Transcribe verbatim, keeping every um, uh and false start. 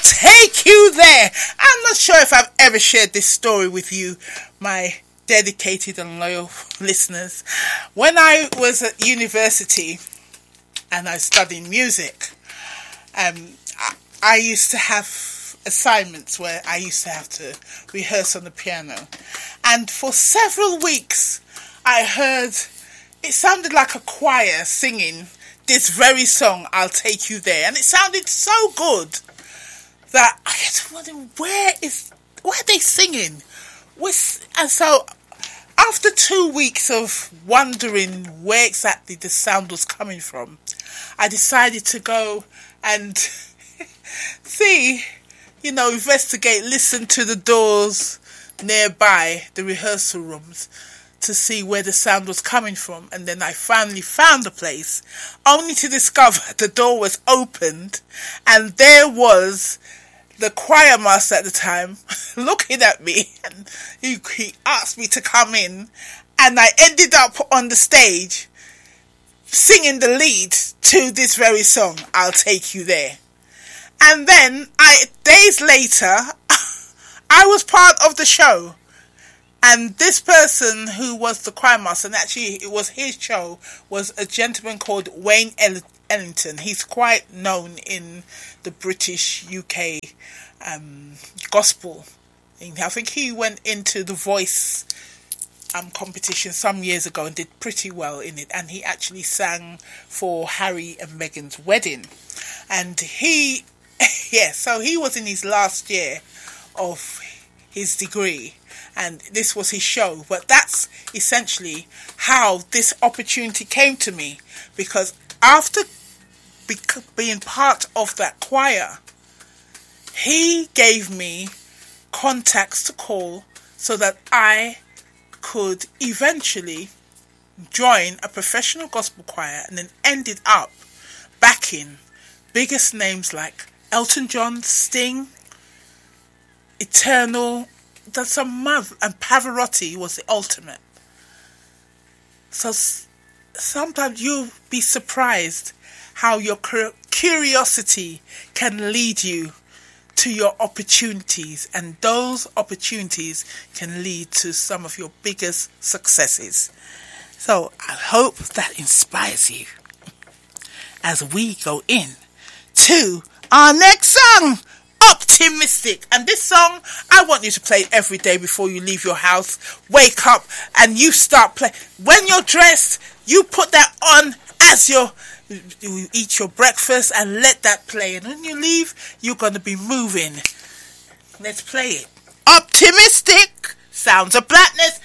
Take You There. I'm not sure if I've ever shared this story with you, my dedicated and loyal listeners. When I was at university and I was studying music, um, I, I used to have assignments where I used to have to rehearse on the piano. And for several weeks, I heard, it sounded like a choir singing this very song, I'll Take You There. And it sounded so good that I just wondered, where is, where are they singing? What's, and so after two weeks of wondering where exactly the sound was coming from, I decided to go and see, you know, investigate, listen to the doors nearby, the rehearsal rooms, to see where the sound was coming from. And then I finally found the place, only to discover the door was opened and there was the choir master at the time looking at me, and he, he asked me to come in, and I ended up on the stage singing the lead to this very song, I'll Take You There. And then I days later I was part of the show, and this person who was the choir master, and actually it was his show, was a gentleman called Wayne Ell- Ellington. He's quite known in the British U K um, gospel. I think he went into the Voice um, competition some years ago and did pretty well in it, and he actually sang for Harry and Meghan's wedding. And he, yeah, so he was in his last year of his degree, and this was his show. But that's essentially how this opportunity came to me, because after be- being part of that choir, he gave me contacts to call so that I could eventually join a professional gospel choir, and then ended up backing biggest names like Elton John, Sting, Eternal, there's some month, and Pavarotti was the ultimate. So s- sometimes you'll be surprised how your cur- curiosity can lead you to your opportunities, and those opportunities can lead to some of your biggest successes. So I hope that inspires you as we go in to our next song, Optimistic. And this song, I want you to play every day before you leave your house. Wake up and you start playing. When you're dressed, you put that on as you're you eat your breakfast, and let that play. And when you leave, you're going to be moving. Let's play it. Optimistic. Sounds of Blackness.